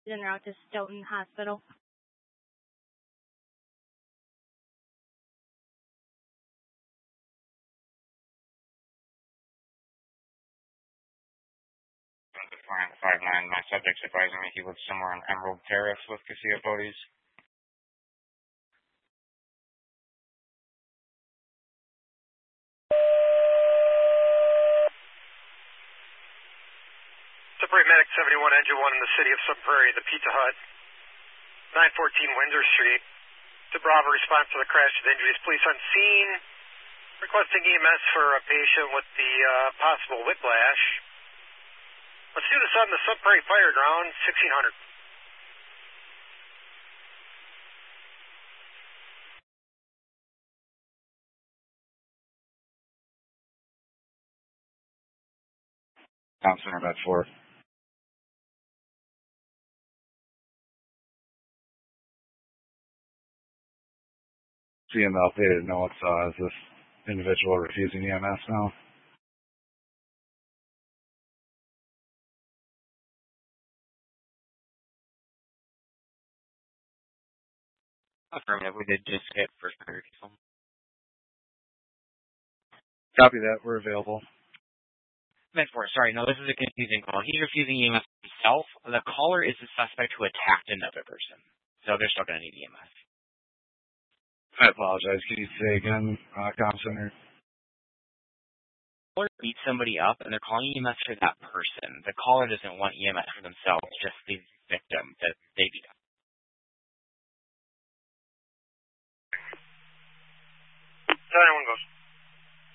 En route to Stoughton Hospital. Flying 59, my subject's advising me he lives somewhere on Emerald Terrace with Casilla Bodie's. Sudbury Medic 71, Engine 1 in the city of Sun Prairie, the Pizza Hut, 914 Windsor Street. To Bravo, response to the crash with injuries. Police on scene, requesting EMS for a patient with the possible whiplash. Let's do this on the Sun Prairie Fire Ground, 1600. Town Center, Med 4. Seeing the updated notes, is this individual refusing EMS now? Affirmative, we did just hit first priority. Copy that, we're available. Med 4, sorry, no, this is a confusing call. He's refusing EMS himself. The caller is the suspect who attacked another person. So they're still going to need EMS. I apologize. Can you say again, Comm Center? The caller beat somebody up, and they're calling EMS for that person. The caller doesn't want EMS for themselves, just the victim that they beat up.